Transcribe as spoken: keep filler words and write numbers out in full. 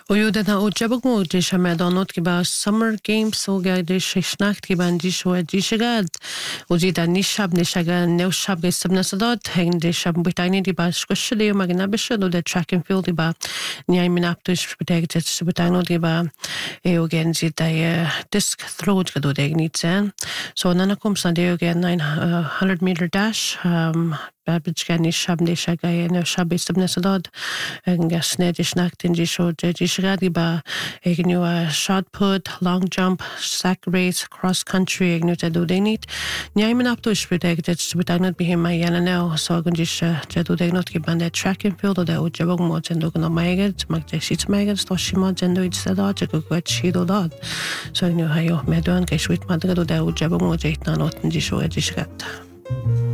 Og jo den har jabak mo de shamed anot ki ba summer games so ga de shnacht ki ban di sho di shagad o di da nishab nishaga ne shab ge sabna sadad hang de shab butani di ba shkushli magna bisho do de track and field di ba ni ay minaptus betegt het butano di ba e o gen di da disc throw ga do de nitsen so nana kom san de gen nine hundred meter dash um Babich gan nishab nishaga ne shab ge sabna sadad hang gasne di shnacht in di sho de Shagadi ba egnu a shot put, long jump, sack race, cross country egnu ta do denit. Nyai men apto shpedeg det shpetagnat bihem ma yana now so gundish jadu degnot ki bande track and field da o jabog mo jendo gna maeget mag de shit maeget sto shima jendo it sada jago gwet shido dad. So egnu hayo medon ke shwit madga do da o jabog mo jetna not ndi sho edishgat.